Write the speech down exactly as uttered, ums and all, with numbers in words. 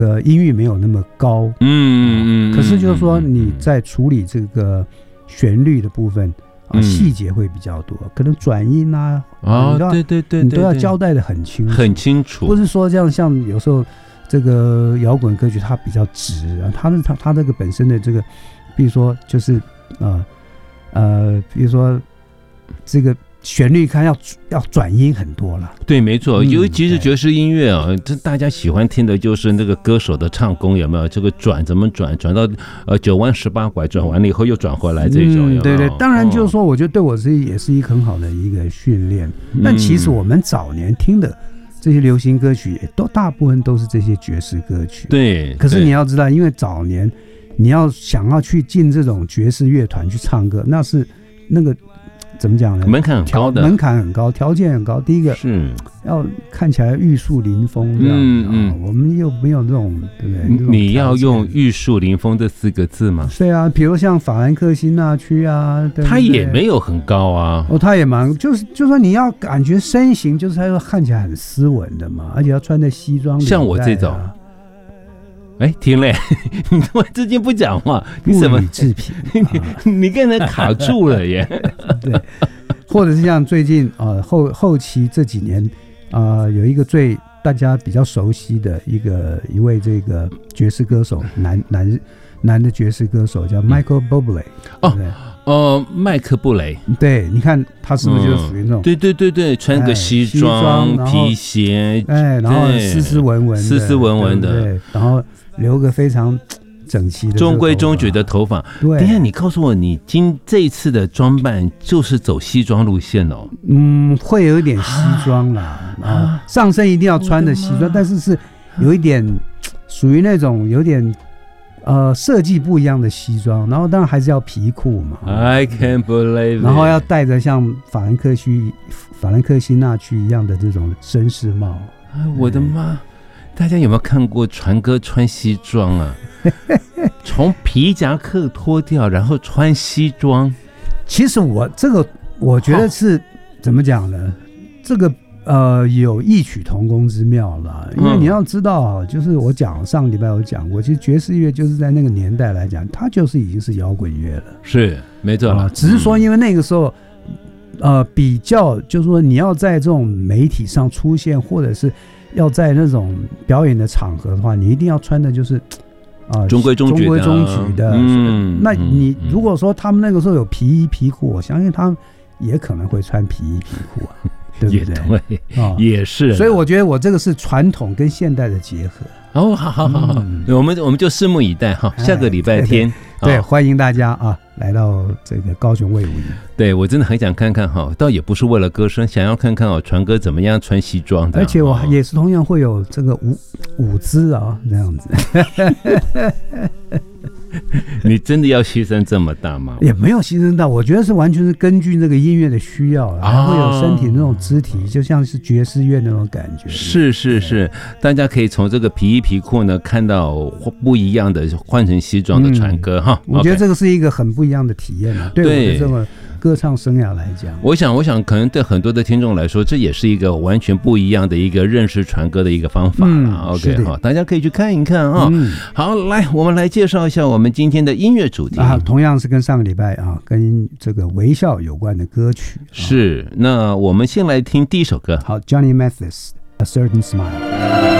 呃音域没有那么高， 嗯嗯， 可是就是说你在处理这个旋律的部分啊，细节会比较多，可能转音啊， 哦，对对对， 你都要交代的很清楚， 很清楚， 不是说这样像有时候这个摇滚歌曲它比较直啊，它的它它这个本身的这个，比如说就是呃呃，比如说这个旋律看要要转音很多了， 对，没错，尤其是爵士音乐啊，这大家喜欢听的就是那个歌手的唱功有没有？这个转怎么转，转到呃九弯十八拐，转完了以后又转回来这种，有没有？ 对对，当然就是说，我觉得对我是也是一个很好的一个训练。嗯、但其实我们早年听的这些流行歌曲，也都大部分都是这些爵士歌曲。 对， 可是你要知道，因为早年你要想要去进这种爵士乐团去唱歌，那是那个。怎么讲呢？ 门槛很高的， 门槛很高，条件很高。第一个是要看起来玉树临风这样，嗯嗯、啊，我们又没有这种，对不对？ 你要用玉树临风这四个字吗？ 对啊，比如像法兰克辛纳区啊，对对他也没有很高啊。 哦，他也蛮，就是就说你要感觉身形，就是他要看起来很斯文的嘛，而且要穿在西装、啊， 像我这种。哎，停嘞！你怎么最近不讲话？你怎么制品？ 你你刚才卡住了耶！ 对，或者是像最近啊、呃、后后期这几年啊、呃，有一个最大家比较熟悉的一个一位这个爵士歌手，男男男的爵士歌手叫 Michael Bublé、 嗯、哦哦，麦克布雷。 对，你看他是不是就属于那种、 嗯？对对对对，穿个西装、哎、皮鞋， 哎，然后斯斯文文的， 斯斯文文的， 对，然后。留个非常整齐的中规中矩的头发。 对， 等一下你告诉我，你今这一次的装扮就是走西装路线哦？ 嗯，会有一点西装啦，啊，啊上身一定要穿的西装，但是是有一点属于那种有点呃设计不一样的西装，然后当然还是要皮裤嘛。 I can't believe it。 然后要戴着像法兰克区、法兰克辛纳区一样的这种绅士帽。 哎，我的妈！大家有没有看过传哥穿西装啊？从皮夹克脱掉，然后穿西装。 其实我这个，我觉得是、哦、怎么讲呢？这个呃有异曲同工之妙啦。因为你要知道啊，就是我讲上个礼拜有讲过，其实爵士乐就是在那个年代来讲，它就是已经是摇滚乐了。 是，没错了、 呃。只是说因为那个时候。呃，比较就是说，你要在这种媒体上出现，或者是要在那种表演的场合的话，你一定要穿的就是啊、呃、 中规中矩的。 中规中矩的。嗯，那你如果说他们那个时候有皮衣皮裤，我相信他们也可能会穿皮衣皮裤啊，对不对？ 也对，哦、也是。 所以我觉得我这个是传统跟现代的结合。 哦，好好好好，嗯、我们我们就拭目以待哈，下个礼拜天。哎对，欢迎大家啊，来到这个高雄卫武营。 对，我真的很想看看哈，倒也不是为了歌声，想要看看哦，传哥怎么样穿西装的。 而且我也是同样会有这个舞舞姿啊，这样子。 你真的要牺牲这么大吗？ 也没有牺牲大，我觉得是完全是根据那个音乐的需要，还会有身体那种肢体，就像是爵士乐那种感觉。 是是是，大家可以从这个皮衣皮裤呢看到不一样的换成西装的传歌哈、 嗯。我觉得这个是一个很不一样的体验啊，对我的这个歌唱生涯来讲， 我想我想可能对很多的听众来说，这也是一个完全不一样的一个认识传歌的一个方法啦、嗯、OK 哈，大家可以去看一看啊、嗯。好，来我们来介绍一下我们今天的音乐主题啊，同样是跟上个礼拜啊跟这个微笑有关的歌曲。 是，那我们先来听第一首歌。 好 ，Johnny Mathis，A Certain Smile。